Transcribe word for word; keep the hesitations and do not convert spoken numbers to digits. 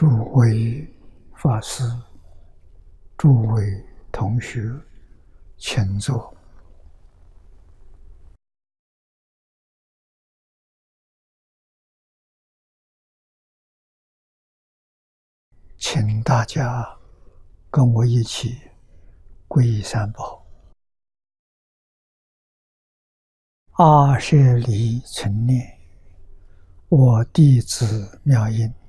诸位法师、诸位同学，请坐。请大家跟我一起皈依三宝。阿舍离存念，我弟子妙音，